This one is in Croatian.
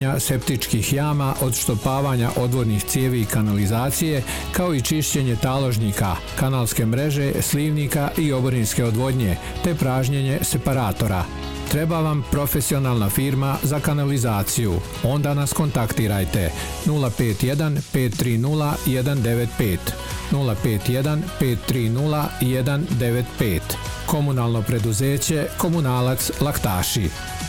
septičkih jama, odštopavanja odvodnih cijevi i kanalizacije, kao i čišćenje taložnjika, kanalske mreže, slivnika i oborinske odvodnje, te pražnjenje separatora. Treba vam profesionalna firma za kanalizaciju. Onda nas kontaktirajte 051 530 195 051 530 195. Komunalno preduzeće Komunalac Laktaši.